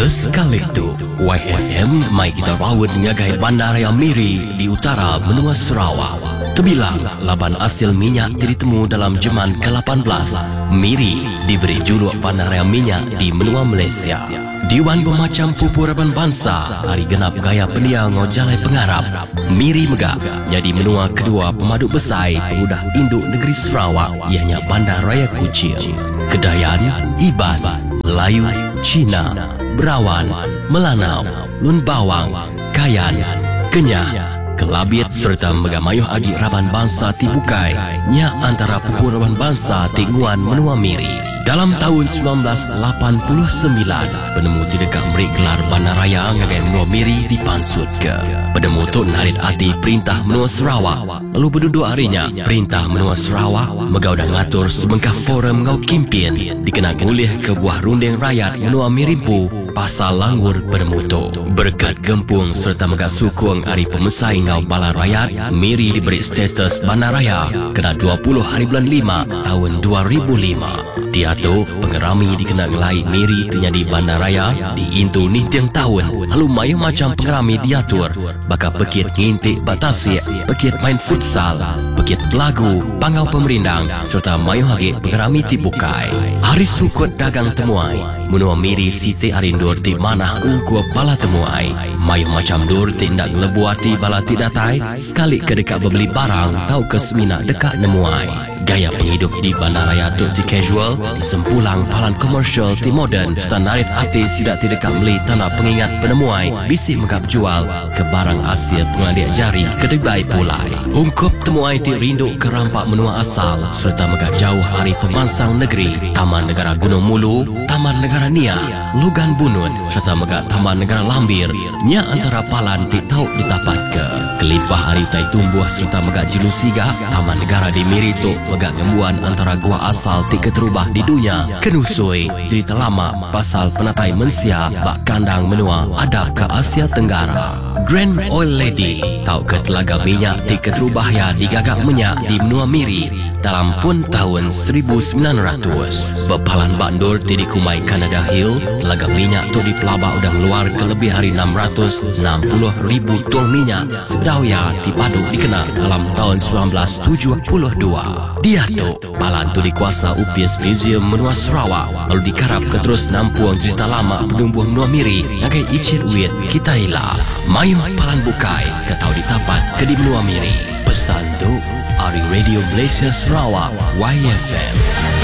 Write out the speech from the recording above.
Kesekali tu YFM mai kita rawat ngagai Bandaraya Miri di utara benua Sarawak. Terbilang laban hasil minyak ditemu dalam zaman ke-18. Miri diberi juluk Bandaraya Minyak di benua Malaysia. Diwan bermacam pupuraban bangsa hari genap gaya pendia ngojalai pengarap. Miri megak jadi menua kedua pemaduk besar pengudah induk negeri Sarawak, ianya Bandaraya Kuching. Kedayan, Iban, Melayu, Cina, Berawan, Melanau, Lun Bawang, Kayan, Kenyah, Kelabit serta megamayuh agi raban bangsa Tibukai nya antara pupuraban bangsa Tinguan menua Miri. Dalam tahun 1989, penemu tidak memberi gelar Bandaraya ngagai menua Miri dipansut ke. Penemu tu narit hati perintah menua Sarawak. Lalu berduduk harinya, perintah menua Sarawak megau dah ngatur sebengkah forum ngau kimpin dikenal oleh ke buah runding rakyat menua Mirimpu pasal langgur penemu tu. Berkat gempung serta megak sukung hari pemesai ngau bala rakyat, Miri diberi status Bandaraya kena 20 hari bulan 5 tahun 2005. Dia tu pengerami dikenal ngelai Miri terjadi Bandaraya di Intu ni tiang tahun. Lalu mayu macam pengerami diatur bakal pekit ngintik batasik, pekit main futsal, pekit pelagu, pangau pemerindang serta mayu hagi pengerami Tibukai. Hari sukut dagang temuai menua Miri siti arindur ti manah ungku bala temuai. Mayu macam dur tindak lebuati bala tidatai sekali kedekat beli barang tau ke semina dekat nemuai. Gaya penghidup di Bandaraya tu ti casual, sempulang palan komersial ti modern, standarit hati sidak tidak beli tanah pengingat penemuai, bisi megap jual ke barang hasil pengadian jari kedai pulai. Ungkup temuai ti rindu ke rampak menua asal, serta megap jauh hari pemansang negeri, Taman Negara Gunung Mulu, Taman Negara Nia, Lugan Bunun, serta megap Taman Negara Lambir, nya antara palan ti tau ditapat ke. Kelimpah hari tai tumbuh serta megap Jilusiga, Taman Negara di Miri tu megak ngembuan antara gua asal ti keterubah di dunia kenusui cerita lama pasal penatai mensia bak kandang menua ada ke Asia Tenggara. Grand Oil Lady tau ke telaga minyak ti keterubah ya digagak minyak di menua Miri dalam pun tahun 1900. Bepalan bandur ti dikumai Canada Hill, telaga minyak tu di pelabak udang luar ke lebih hari 660,000 tuang minyak sedau ya ti padu dikenal dalam tahun 1972. Dia tu palan tu dikuasa UPS Museum menua Sarawak, lalu dikarap ke terus nampuang cerita lama penumbuh menua Miri ngagai icit wit kita hilang. Mayu palan bukai ke tau ditapat ke di menua Miri. Pesan tu Ari Radio Malaysia Sarawak YFM.